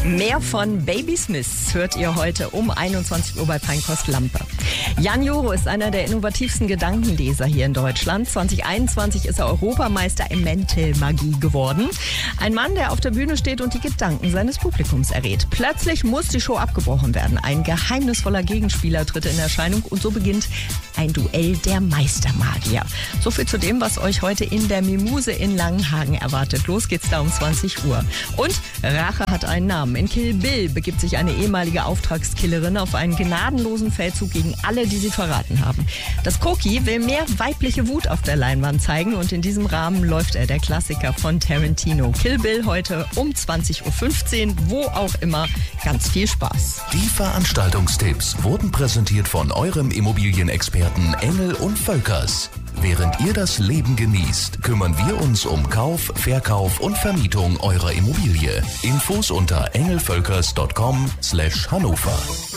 Mehr von Baby Smith hört ihr heute um 21 Uhr bei Feinkost Lampe. Jan Joro ist einer der innovativsten Gedankenleser hier in Deutschland. 2021 ist er Europameister im Mental-Magie geworden. Ein Mann, der auf der Bühne steht und die Gedanken seines Publikums errät. Plötzlich muss die Show abgebrochen werden. Ein geheimnisvoller Gegenspieler tritt in Erscheinung und so beginnt ein Duell der Meistermagier. So viel zu dem, was euch heute in der Mimuse in Langenhagen erwartet. Los geht's da um 20 Uhr. Und Rache hat einen Namen. In Kill Bill begibt sich eine ehemalige Auftragskillerin auf einen gnadenlosen Feldzug gegen alle, die sie verraten haben. Das Koki will mehr weibliche Wut auf der Leinwand zeigen und in diesem Rahmen läuft er, der Klassiker von Tarantino. Kill Bill heute um 20.15 Uhr, wo auch immer. Ganz viel Spaß. Die Veranstaltungstipps wurden präsentiert von eurem Immobilienexperten Engel und Völkers. Während ihr das Leben genießt, kümmern wir uns um Kauf, Verkauf und Vermietung eurer Immobilie. Infos unter engelvölkers.com/Hannover.